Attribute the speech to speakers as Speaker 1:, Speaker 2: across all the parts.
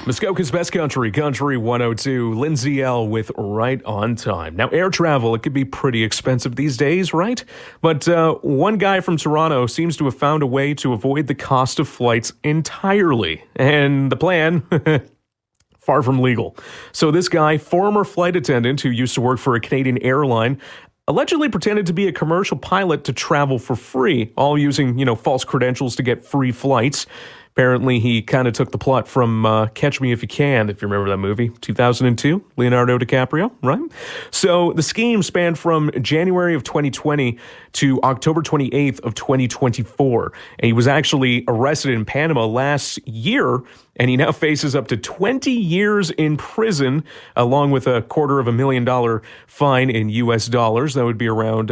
Speaker 1: Muskoka's Best Country, Country 102, Lindsay L. with Right on Time. Now, air travel, it could be pretty expensive these days, right? But one guy from Toronto seems to have found a way to avoid the cost of flights entirely. And the plan... far from legal. So this guy, former flight attendant who used to work for a Canadian airline, allegedly pretended to be a commercial pilot to travel for free, all using, false credentials to get free flights. Apparently, he kind of took the plot from Catch Me If You Can, if you remember that movie, 2002, Leonardo DiCaprio, right? So the scheme spanned from January of 2020 to October 28th of 2024. And he was actually arrested in Panama last year, and he now faces up to 20 years in prison, along with a $250,000 fine in U.S. dollars. That would be around...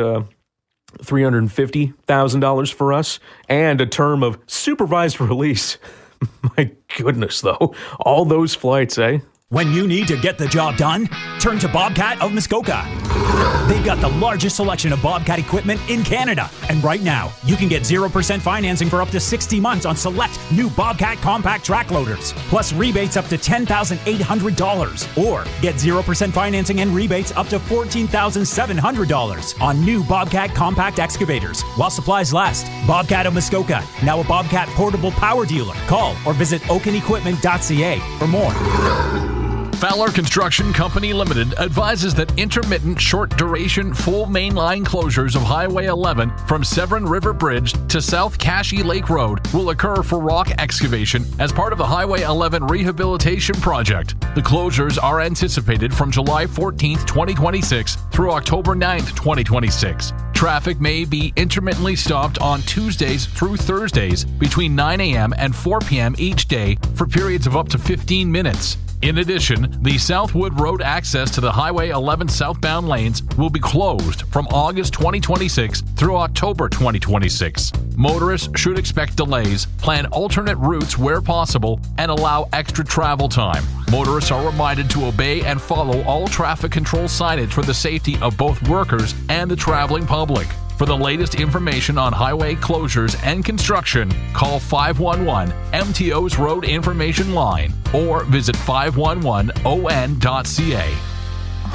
Speaker 1: $350,000 for us, and a term of supervised release. My goodness, though. All those flights, eh?
Speaker 2: When you need to get the job done, turn to Bobcat of Muskoka. They've got the largest selection of Bobcat equipment in Canada. And right now, you can get 0% financing for up to 60 months on select new Bobcat compact track loaders, plus rebates up to $10,800. Or get 0% financing and rebates up to $14,700 on new Bobcat compact excavators while supplies last. Bobcat of Muskoka, now a Bobcat portable power dealer. Call or visit oakenequipment.ca for more.
Speaker 3: Fowler Construction Company Limited advises that intermittent short-duration full mainline closures of Highway 11 from Severn River Bridge to South Cashie Lake Road will occur for rock excavation as part of the Highway 11 rehabilitation project. The closures are anticipated from July 14th, 2026 through October 9th, 2026. Traffic may be intermittently stopped on Tuesdays through Thursdays between 9 a.m. and 4 p.m. each day for periods of up to 15 minutes. In addition, the Southwood Road access to the Highway 11 southbound lanes will be closed from August 2026 through October 2026. Motorists should expect delays, plan alternate routes where possible, and allow extra travel time. Motorists are reminded to obey and follow all traffic control signage for the safety of both workers and the traveling public. For the latest information on highway closures and construction, call 511 MTO's Road Information Line or visit 511on.ca.